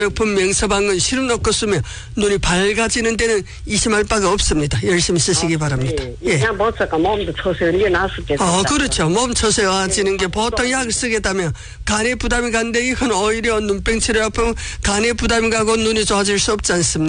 제품 명서방은 시름 놓고 쓰면 눈이 밝아지는 데는 이심할 바가 없습니다. 열심히 쓰시기 바랍니다. 예. 그냥 못 쓸까 몸도 초세에 나섰겠습니다. 그렇죠. 몸 처세화지는 게 보통 약을 쓰겠다면 간에 부담이 가는데 이건 오히려 눈병 치료 아프면 간에 부담이 가고 눈이 좋아질 수 없지 않습니까?